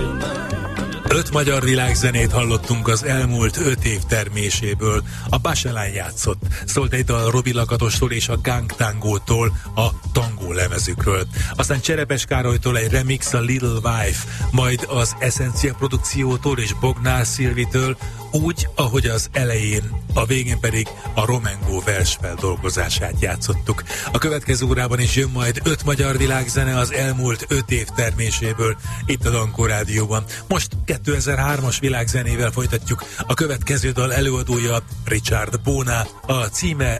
Öt magyar világzenét hallottunk az elmúlt 5 év terméséből. A Bachelán játszott. Szólt egy dal Robi Lakatostól és a Gang Tangótól, a tangó lemezükről. Aztán Cserepes Károlytól egy remix, a Little Wife, majd az Essencia produkciótól és Bognár Szilvitől, úgy, ahogy az elején, a végén pedig a Romengo versfeldolgozását játszottuk. A következő órában is jön majd 5 magyar világzene az elmúlt 5 év terméséből itt a Dankó Rádióban. Most 2003-as világzenével folytatjuk. A következő dal előadója Richard Bona, a címe